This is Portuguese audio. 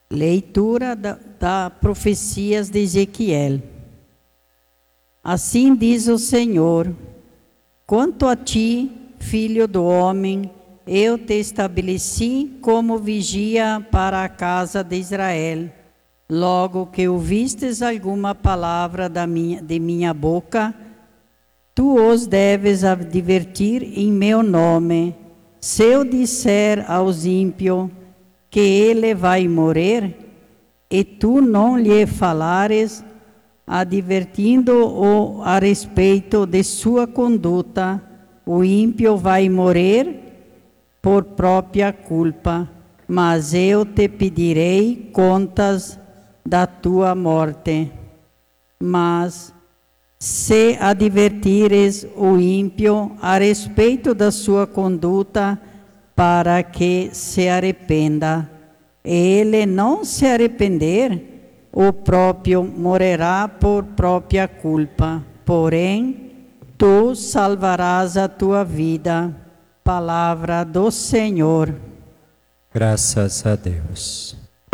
Leitura da profecias de Ezequiel. Assim diz o Senhor: quanto a ti, filho do homem, eu te estabeleci como vigia para a casa de Israel. Logo que ouvistes alguma palavra de minha boca, tu os deves advertir em meu nome. Se eu disser aos ímpios que ele vai morrer, e tu não lhe falares, advertindo-o a respeito de sua conduta, o ímpio vai morrer por própria culpa, mas eu te pedirei contas da tua morte. Mas se advertires o ímpio a respeito da sua conduta, para que se arrependa, e ele não se arrepender, o próprio morrerá por própria culpa. Porém, tu salvarás a tua vida. Palavra do Senhor. Graças a Deus.